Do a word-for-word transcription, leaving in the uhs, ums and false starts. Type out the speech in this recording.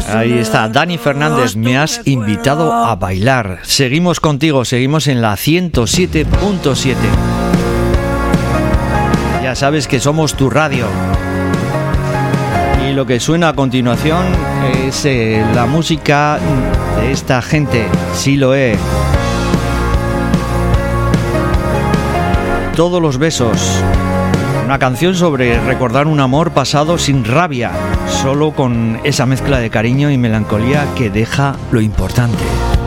Ahí está, Dani Fernández, me has invitado a bailar. Seguimos contigo, seguimos en la ciento siete punto siete. Ya sabes que somos tu radio. Y lo que suena a continuación es eh, la música de esta gente, Siloé. Todos los besos. Una canción sobre recordar un amor pasado sin rabia, solo con esa mezcla de cariño y melancolía que deja lo importante.